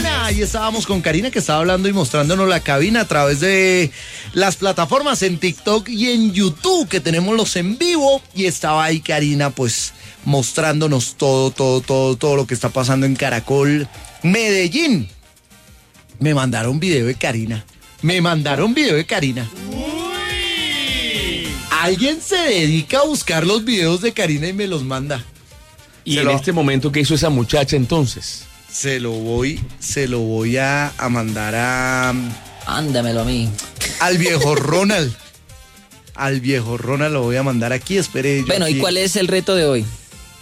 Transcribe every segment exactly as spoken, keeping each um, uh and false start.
Tropicana. Ahí estábamos con Karina, que estaba hablando y mostrándonos la cabina a través de las plataformas en TikTok y en YouTube, que tenemos los en vivo. Y estaba ahí Karina, pues, mostrándonos todo, todo, todo, todo lo que está pasando en Caracol, Medellín. Me mandaron video de Karina. Me mandaron video de Karina. Uy. Alguien se dedica a buscar los videos de Karina y me los manda. Y se en lo, este momento, ¿qué hizo esa muchacha entonces? Se lo voy, se lo voy a, a mandar a... Ándamelo a mí. Al viejo Ronald. Al viejo Ronald lo voy a mandar aquí, espere. Yo bueno, aquí. ¿Y cuál es el reto de hoy?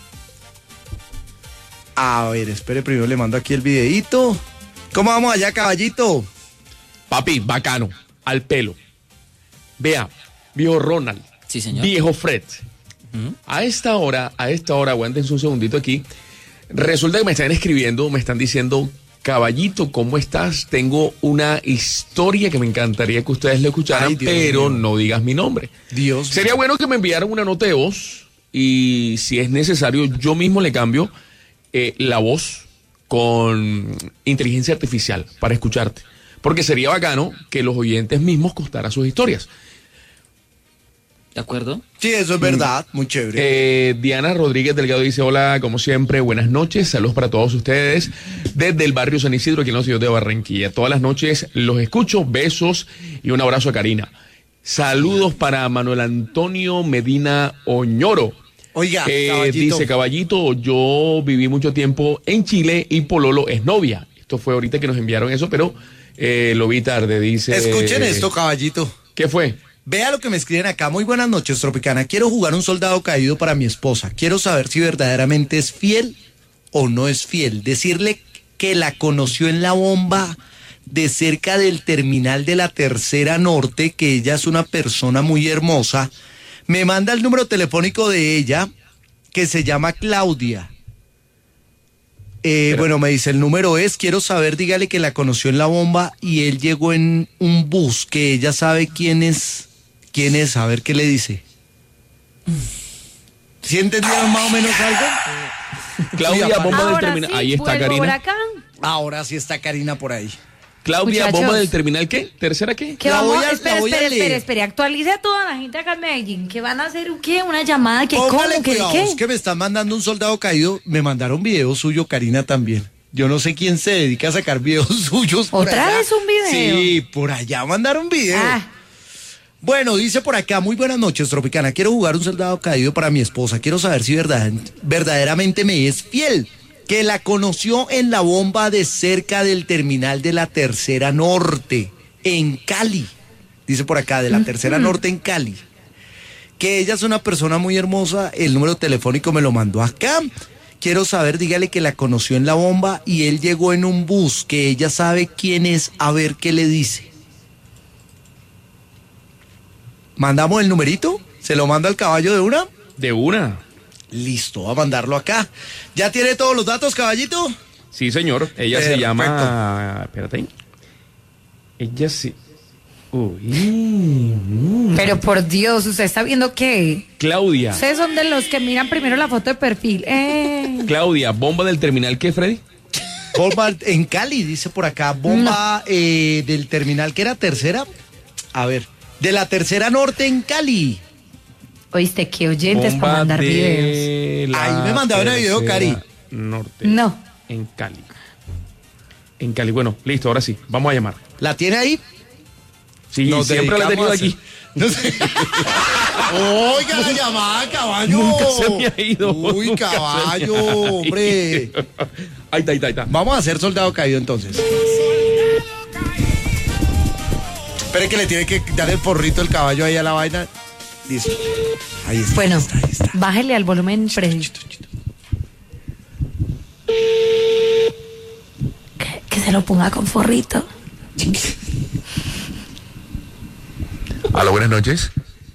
A ver, espere, primero le mando aquí el videíto. ¿Cómo vamos allá, caballito? Papi, bacano, al pelo. Vea, viejo Ronald. Sí, señor. Viejo Fred. ¿Mm? A esta hora, a esta hora, aguántense un segundito aquí. Resulta que me están escribiendo, me están diciendo, caballito, ¿cómo estás? Tengo una historia que me encantaría que ustedes le escucharan, Ay, pero mío. No digas mi nombre. Dios. Sería bueno que me enviaran una nota de voz y si es necesario, yo mismo le cambio eh, la voz con inteligencia artificial para escucharte. Porque sería bacano que los oyentes mismos contaran sus historias. ¿De acuerdo? Sí, eso es verdad, muy chévere. Eh, Diana Rodríguez Delgado dice, hola, como siempre, buenas noches, saludos para todos ustedes desde el barrio San Isidro, aquí en la ciudad de Barranquilla. Todas las noches los escucho, besos y un abrazo a Karina. Saludos para Manuel Antonio Medina Oñoro. Oiga, eh, caballito. Dice, caballito, yo viví mucho tiempo en Chile y Pololo es novia. Esto fue ahorita que nos enviaron eso, pero eh, lo vi tarde, dice. Escuchen esto, caballito. ¿Qué fue? Vea lo que me escriben acá. Muy buenas noches, Tropicana. Quiero jugar un soldado caído para mi esposa. Quiero saber si verdaderamente es fiel o no es fiel. Decirle que la conoció en la bomba de cerca del terminal de la Tercera Norte, que ella es una persona muy hermosa. Me manda el número telefónico de ella, que se llama Claudia. Eh, bueno, me dice, el número es, quiero saber, dígale que la conoció en la bomba y él llegó en un bus, que ella sabe quién es, quién es, a ver qué le dice. ¿Sí entendieron más o menos algo? Claudia, Oiga, bomba del Ahora terminal. sí, Ahí está vuelvo Karina. huracán. Ahora sí está Karina por ahí. Claudia, Muchachos. bomba del terminal, ¿qué? ¿Tercera qué? Que La vamos, voy a- espere, la voy a espere, leer. espere, espere, actualice a toda la gente acá en Medellín, que van a hacer, ¿qué? Una llamada, que Póngale ¿cómo? ¿Qué? cuidado, ¿Qué? es que me están mandando un soldado caído. Me mandaron video suyo, Karina, también. Yo no sé quién se dedica a sacar videos suyos por ¿Otra allá. vez un video? Sí, por allá mandaron video. Ah, Bueno, dice por acá, muy buenas noches, Tropicana. Quiero jugar un soldado caído para mi esposa. Quiero saber si verdad, verdaderamente me es fiel. Que la conoció en la bomba de cerca del terminal de la Tercera Norte, en Cali. Dice por acá, de la Tercera Norte en Cali. Que ella es una persona muy hermosa. El número telefónico me lo mandó acá. Quiero saber, dígale que la conoció en la bomba y él llegó en un bus, que ella sabe quién es, a ver qué le dice. ¿Mandamos el numerito? ¿Se lo manda al caballo de una? De una. Listo, va a mandarlo acá. ¿Ya tiene todos los datos, caballito? Sí, señor. Ella Perfecto. se llama... Espérate. Ella sí... Uy. mm. pero por Dios, ¿usted está viendo qué? Claudia. Ustedes son de los que miran primero la foto de perfil. Eh. Claudia, bomba del terminal, ¿qué, Freddy? Bomba en Cali, dice por acá. Bomba eh, del terminal, que era tercera. A ver, de la Tercera Norte en Cali. Oíste, qué oyentes para mandar de videos. la Ahí me mandaron el video, Tercera Cari. Norte. No. En Cali. En Cali. Bueno, listo, ahora sí. Vamos a llamar. ¿La tiene ahí? Sí, Nos siempre la he tenido dedicamos aquí. No sé. Oiga, la llamada, caballo. Nunca se me ha ido. Uy, nunca se me ha caballo, ido. hombre. Ahí está, ahí está, ahí está. Vamos a hacer soldado caído entonces. Espere que le tiene que dar el porrito el caballo ahí a la vaina. Listo. Ahí está. Bueno, ahí está, ahí está. bájele al volumen, Freddy. Que, que se lo ponga con forrito. Aló, buenas noches.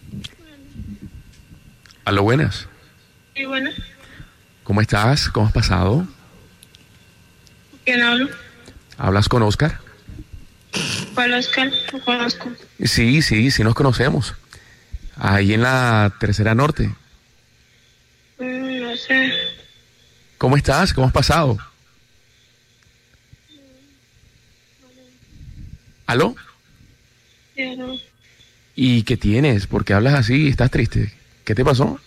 Aló, buenas. Sí, bueno. ¿Cómo estás? ¿Cómo has pasado? ¿Quién hablo? ¿Hablas con Oscar? ¿Cuál Oscar? No conozco. Sí, sí, sí nos conocemos. Ahí en la Tercera Norte. Mm, no sé. ¿Cómo estás? ¿Cómo has pasado? ¿Aló? Ya no. ¿Y qué tienes? ¿Por qué hablas así? ¿Estás triste? ¿Qué te pasó?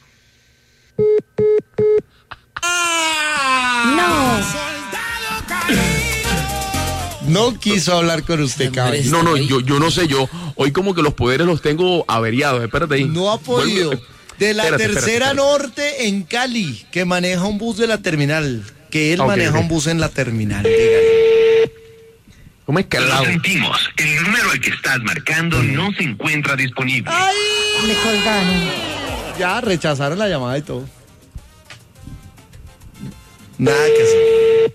No. No quiso hablar con usted, cabrón. No, no, yo, yo no sé, yo hoy como que los poderes los tengo averiados, espérate ahí. No ha podido. Vuelve- De la Espérate, tercera espérate, espérate. norte en Cali, que maneja un bus de la terminal. Que él Ok, maneja ok. un bus en la terminal. Dígale. ¿Cómo es Lo calado? sentimos. El número al que estás marcando no se encuentra disponible. Me colgaron. Ya rechazaron la llamada y todo. Nada que hacer.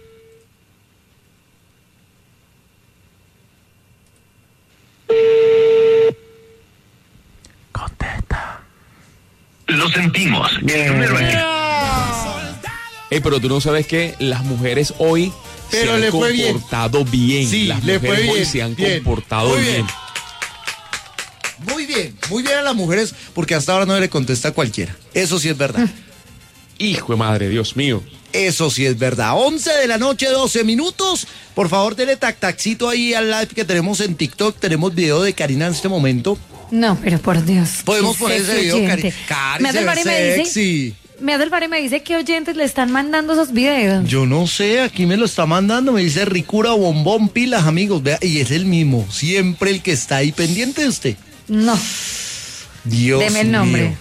Lo sentimos. El número al que... Eh, pero tú no sabes que las mujeres hoy Pero se han le fue bien. comportado bien. Sí, las le mujeres fue hoy bien, se han bien, comportado muy bien. bien. Muy bien, muy bien a las mujeres, porque hasta ahora no le contesta a cualquiera. Eso sí es verdad. Hijo de madre, Dios mío. Eso sí es verdad. once de la noche, doce minutos. Por favor, dele tac tacito ahí al live que tenemos en TikTok. Tenemos video de Karina en este momento. No, pero por Dios. Podemos qué poner ese sexy video, oyente. Cari. Cari, Me hace se el ve par y me dice, sexy. me hace el par y me dice que oyentes le están mandando esos videos. Yo no sé, aquí me lo está mandando, me dice Ricura Bombón Pilas, amigos. Vea, y es el mismo, siempre el que está ahí pendiente de usted. No, Dios deme el nombre. mío.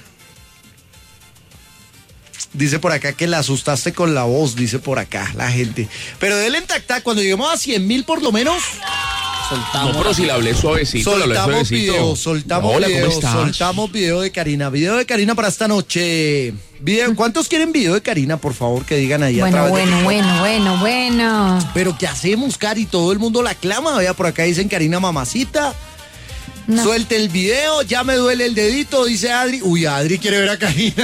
Dice por acá que la asustaste con la voz, dice por acá la gente. Pero dele en tac tac, cuando lleguemos a cien mil por lo menos, Soltamos. No, pero si le hablé suavecito, le hablé soltamos suavecito. video, soltamos Hola, video, ¿cómo estás? soltamos video de Karina. Video de Karina para esta noche. Video, ¿cuántos quieren video de Karina, por favor, que digan ahí a Bueno, través de bueno, TikTok? bueno, bueno, bueno. Pero ¿qué hacemos, Cari? Todo el mundo la aclama. Vea, por acá dicen Karina Mamacita. No. Suelte el video, ya me duele el dedito, dice Adri. Uy, Adri quiere ver a Karina.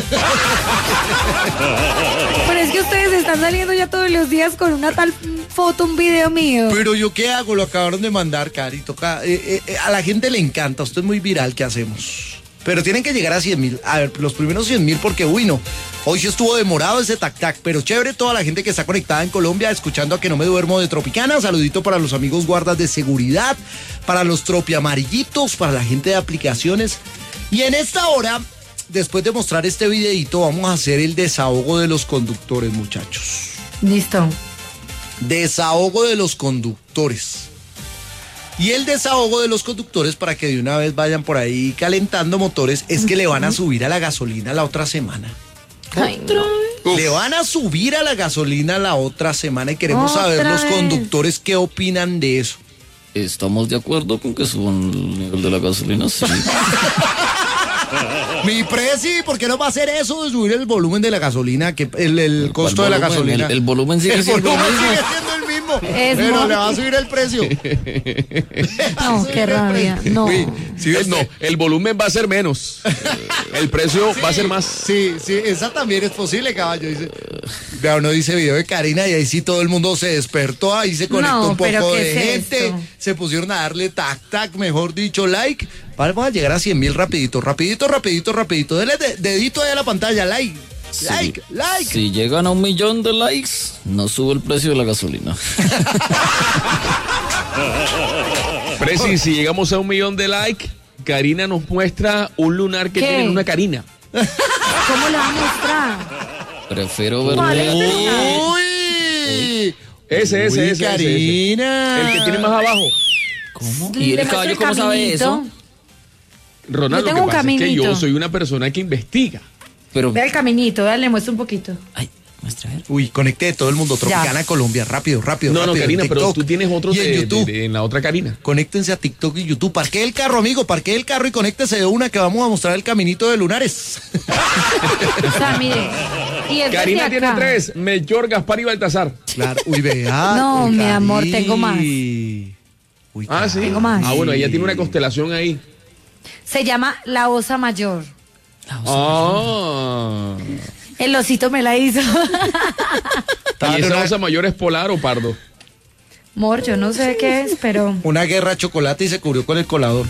Pero es que ustedes están saliendo ya todos los días con una tal foto, un video mío. Pero yo qué hago, lo acabaron de mandar, Cari. Toca, eh, eh, eh, a la gente le encanta, usted es muy viral, ¿qué hacemos? Pero tienen que llegar a cien mil. A ver, los primeros cien mil porque, uy, no. Hoy sí estuvo demorado ese tac-tac, pero chévere toda la gente que está conectada en Colombia, escuchando a Que No Me Duermo de Tropicana. Saludito para los amigos guardas de seguridad, para los tropiamarillitos, para la gente de aplicaciones. Y en esta hora, después de mostrar este videito, vamos a hacer el desahogo de los conductores, muchachos. Listo. Desahogo de los conductores. Y el desahogo de los conductores, para que de una vez vayan por ahí calentando motores, es que le van a subir a la gasolina la otra semana. Ay, no. Le van a subir a la gasolina la otra semana y queremos ¿Otra saber los vez? conductores qué opinan de eso. Estamos de acuerdo con que suban el nivel de la gasolina, sí. Mi presi, ¿por qué no va a hacer eso de subir el volumen de la gasolina, que el, el costo de la volumen? gasolina? El- el volumen sigue El siendo el volumen mismo. sigue siendo el mismo, Es pero mo- le va a subir el precio. No, qué rabia. No. Uy, sí, Eh, no, el volumen va a ser menos. El precio va a ser más. Sí, sí, esa también es posible, caballo. Dice, vea, uno dice video de Karina y ahí sí todo el mundo se despertó, ahí se conectó No, un pero poco ¿qué de es gente, esto? se pusieron a darle tac, tac, mejor dicho, like. Vamos a llegar a cien mil rapidito, rapidito, rapidito, rapidito. Dele de- dedito ahí a la pantalla, like, Sí. like, like. Si llegan a un millón de likes, no sube el precio de la gasolina. Preci, si llegamos a un millón de likes, Karina nos muestra un lunar que ¿Qué? tiene en una Karina. ¿Cómo le va a mostrar? Prefiero ¿Cuál es verlo. el lunar? Uy, Ese, ese, Uy, ese, ese, Karina. ese. El que tiene más abajo. ¿Cómo? Le ¿Y el muestro caballo el cómo sabe caminito. eso? Ronald, Yo lo tengo que un pasa es que caminito. yo soy una persona que investiga. Pero. Ve el caminito, dale, muestra un poquito. Ay, muestra a ver. Uy, conecté todo el mundo, Tropicana Ya. Colombia, rápido, rápido. No, no, rápido, Karina, en pero TikTok tú tienes otro y en de, YouTube. de- de- en la otra Karina. Conéctense a TikTok y YouTube. Parquee el carro, amigo, parquee el carro y conéctese de una que vamos a mostrar el caminito de lunares. O sea, mire. Y es Karina desde tiene acá. tres: Melchor, Gaspar y Baltasar. Claro, uy, vea. No, uy, mi amor, Cari. tengo más. Uy, Ah, sí. Tengo más. Ah, bueno, ella tiene una constelación ahí. Se llama La Osa Mayor. Ah. El osito me la hizo. ¿Y esa osa mayor es polar o pardo? Mor, yo no sé qué es, pero. Una guerra de chocolate y se cubrió con el colador.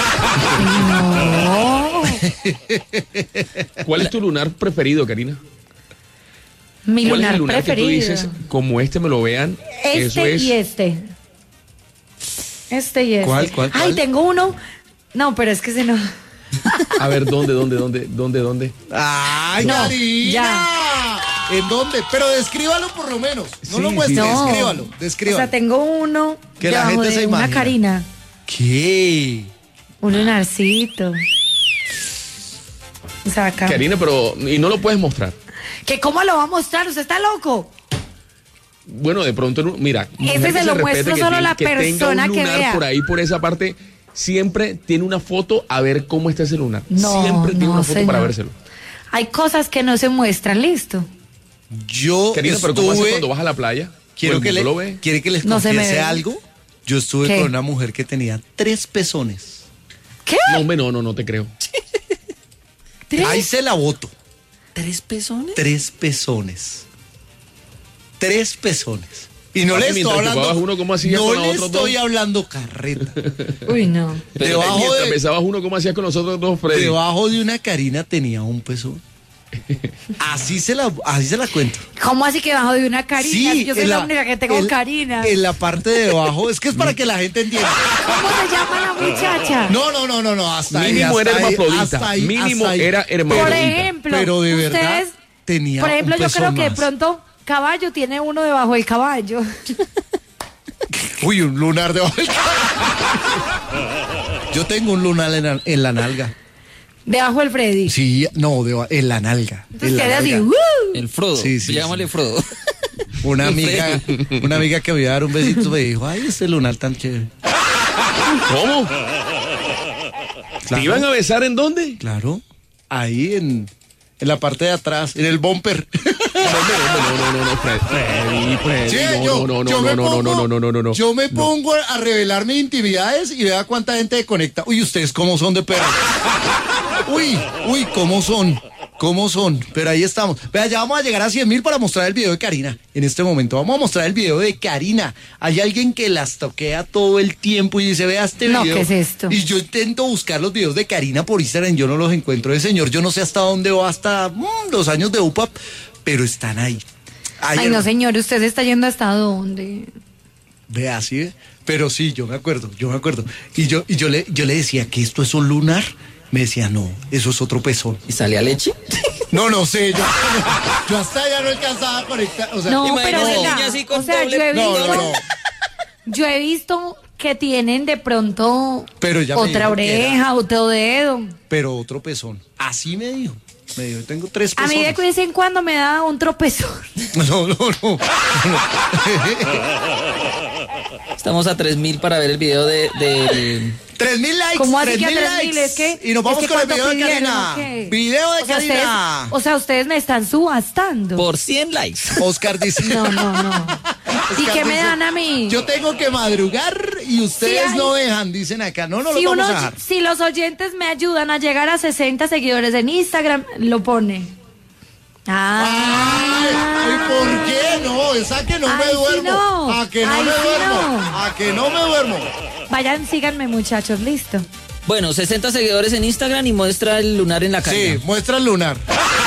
No. ¿Cuál es tu lunar preferido, Karina? Mi ¿Cuál es lunar el lunar preferido. que tú dices, como este me lo vean? Este eso es. y este. Este y este. ¿Cuál, cuál, Ay, cuál? tengo uno. No, pero es que se no. A ver, ¿dónde, dónde, dónde, dónde, dónde? ¡Ay, No, Karina! ya. ¿En dónde? Pero descríbalo por lo menos. No Sí, lo sí, muestres, No. descríbalo, O descríbalo. sea, tengo uno Que la debajo gente de se una imagina. Karina, ¿Qué? un lunarcito. O sea, acá. Karina, pero. Y no lo puedes mostrar. ¿Que cómo lo va a mostrar? ¿Usted está loco? Bueno, de pronto, no- mira. mujer Ese que se lo respete, muestro que solo tiene- la que tenga persona un que lunar vea. por ahí, por esa parte, siempre tiene una foto a ver cómo está ese lunar. No, siempre tiene no, una foto señor. para vérselo. Hay cosas que no se muestran, listo. Yo Karina, pero ¿cómo haces estuve... cuando vas a la playa? Quiero Todo que el le, mundo lo ve. ¿Quiere que les No se me confiese ve. algo? Yo estuve ¿Qué? con una mujer que tenía tres pezones. ¿Qué? No, hombre, no, no, no te creo. ¿Tres? Ahí se la voto. ¿Tres pezones? Tres pezones. Tres pezones. Y no Papi, le estoy mientras hablando. chupabas uno, ¿cómo hacías no con los le otros estoy dos? hablando carreta. Uy, no. Pero Debajo mientras de- besabas uno, ¿cómo hacías con los otros dos, Freddy? Debajo de una Karina tenía un pezón. Así se la, así se la cuento. ¿Cómo así que bajo de una Karina? Yo soy en la, única que tengo en- Karina. En la parte de abajo. Es que es para que la gente entienda. ¿Cómo se llama la muchacha? No, no, no, no, no. Hasta ahí, Mínimo hasta era ahí, hermafrodita. hasta ahí, Mínimo hasta ahí. era Por hermafrodita. ejemplo, Pero de verdad ustedes, tenía por ejemplo, un yo creo pezón que de más. pronto Caballo tiene uno debajo del caballo. Uy, un lunar debajo del caballo. Yo tengo un lunar en la, en la nalga. Debajo del Freddy. Sí, no, deba- en la nalga. Entonces en la queda así. nalga. ¡uh! El Frodo. Sí, sí, Llamámosle sí. Frodo. Una amiga, una amiga que me iba a dar un besito me dijo, ay, este lunar tan chévere. ¿Cómo? ¿Te iban a besar en dónde? Claro, ahí en, en la parte de atrás, en el bumper. No, no, no, no, no, Freddy, Freddy, Freddy, Sí, no, yo, no, no, yo no, me no, pongo, no, no, no, no, no, no. yo me pongo a revelar mis intimidades y vea cuánta gente conecta. Uy, ustedes cómo son de perros. Uy, uy, cómo son, cómo son. Pero ahí estamos. Vea, ya vamos a llegar a cien mil para mostrar el video de Karina. En este momento vamos a mostrar el video de Karina. Hay alguien que las toquea todo el tiempo y dice, vea este No, video. ¿qué es esto? Y yo intento buscar los videos de Karina por Instagram, yo no los encuentro. De señor, yo no sé hasta dónde va, hasta mm, los años de U P A P, pero están ahí. Ay, Ayer- no, señor, usted se está yendo hasta dónde. Vea, sí, ve. Pero sí, yo me acuerdo, yo me acuerdo. Y yo, y yo le, yo le decía que esto es un lunar. Me decía, no, eso es otro pezón. ¿Y salía leche? No, no sé, yo, yo hasta ya no alcanzaba a conectar. O sea, No, imagínate pero esa venga, niña así con o sea, doble- yo he no, visto, no, no. yo he visto que tienen de pronto Pero ella me otra dijo que era- oreja, otro dedo. Pero otro pezón. Así me dijo. Me dijo, tengo tres A pezones. mí de vez en cuando me da un tropezón. No, no, no. Estamos a tres mil para ver el video de... de- Tres mil likes. ¿Cómo así tres que a mil tres likes. mil? Es que, y nos vamos es que con el ¿cuánto video de pidieron, Karina. o qué? Video de o sea, Karina. Ustedes, o sea, ustedes me están subastando. Por cien likes. Oscar dice. No, no, no. ¿Y Oscar qué me dice, dan a mí? Yo tengo que madrugar y ustedes Sí, hay- no dejan, dicen acá. No, no si, lo vamos uno- a dejar. si los oyentes me ayudan a llegar a sesenta seguidores en Instagram, lo pone. Ah. Ay, ay, ¿por qué no? Es a que no Ay, me sí, duermo. no. A que no Ay, me sí, duermo. no. A que no me duermo. Vayan, síganme, muchachos, listo. Bueno, sesenta seguidores en Instagram y muestra el lunar en la Sí, Karina. muestra el lunar.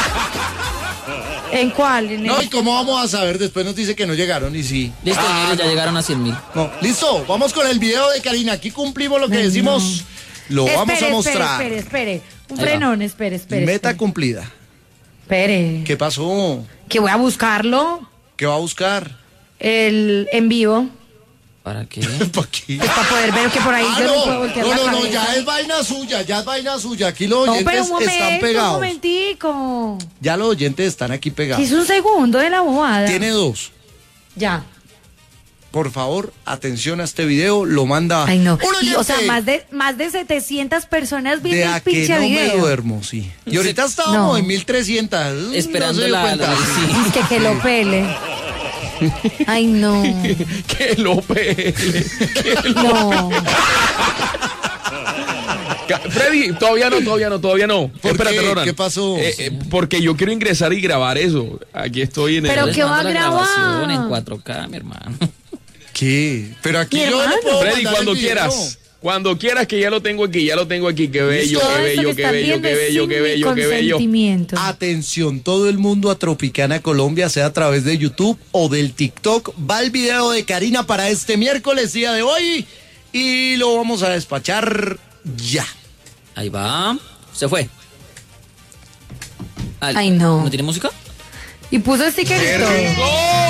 ¿En cuál? ¿En No, el- ¿y cómo vamos a saber? Después nos dice que no llegaron y sí. Listo, Ah, señores, ya no. llegaron a cien mil. No, listo, vamos con el video de Karina. Aquí cumplimos lo que Ay, decimos. Lo Espere, vamos a espere, mostrar. Espere, espere, Un Ahí va. frenón, espere, espere. Meta espere. cumplida. Espere. ¿Qué pasó? Que voy a buscarlo. ¿Qué va a buscar? El en vivo. ¿Para qué? ¿Para qué? Pues para poder ver que por ahí Ah, yo no, no, puedo voltear no, la no, no, cabeza. ya es vaina suya, ya es vaina suya. Aquí los No, oyentes pero un momento, están un pegados. momentico. Ya los oyentes están aquí Que pegados. es un segundo de la bobada. Tiene dos. Ya. Por favor, atención a este video, lo manda Ay, no. un Y, o sea, oyente. más de, más de setecientas personas de viendo a el que pinche no me video. duermo, sí. Y ahorita estábamos No. en mil trescientas. Mm, Esperando no se dio la- cuenta. la- sí. Es que, que lo pele. Ay, no. Que lo pele. Que lo- No. Ca- Freddy, todavía no, todavía no, todavía no. ¿Por Espérate, qué? Ronald. ¿Qué pasó? Eh, eh, porque yo quiero ingresar y grabar eso. Aquí estoy en el... Pero Les ¿qué va mando a la grabar? grabación en cuatro K, mi hermano. ¿Qué? Pero aquí Mi yo le hermano. puedo Freddy, mandar cuando el video. quieras. Cuando quieras que ya lo tengo aquí, ya lo tengo aquí. Qué bello, Todo qué esto bello, que qué están bello, viendo qué es bello, sin qué mi bello, qué bello. consentimiento. Atención, todo el mundo a Tropicana Colombia, sea a través de YouTube o del TikTok. Va el video de Karina para este miércoles, día de hoy. y lo vamos a despachar ya. Ahí va. Se fue. Ay, no. ¿No tiene música? Y puso sticker y todo. ¡Gol!